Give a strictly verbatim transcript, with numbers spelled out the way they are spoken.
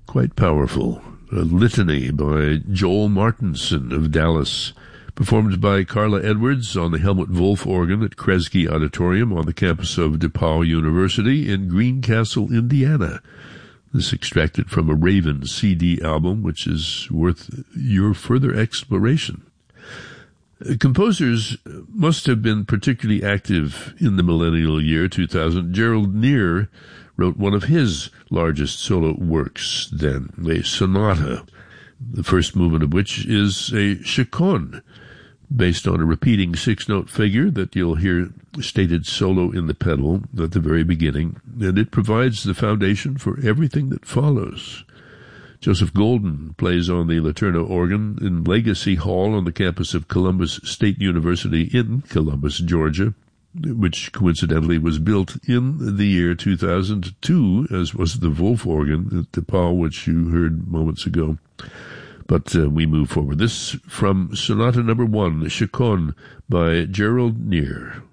quite powerful. A litany by Joel Martinson of Dallas, performed by Carla Edwards on the Helmut Wolf organ at Kresge Auditorium on the campus of DePauw University in Greencastle, Indiana. This extracted from a Raven C D album, which is worth your further exploration. Composers must have been particularly active in the millennial year two thousand. Gerald Neer wrote one of his largest solo works then, a sonata, the first movement of which is a chaconne, based on a repeating six-note figure that you'll hear stated solo in the pedal at the very beginning, and it provides the foundation for everything that follows. Joseph Golden plays on the Laterno organ in Legacy Hall on the campus of Columbus State University in Columbus, Georgia, which coincidentally was built in the year two thousand two, as was the Wolf organ at DePauw, which you heard moments ago. But uh, we move forward. This from Sonata Number One, Chaconne by Gerald Neer.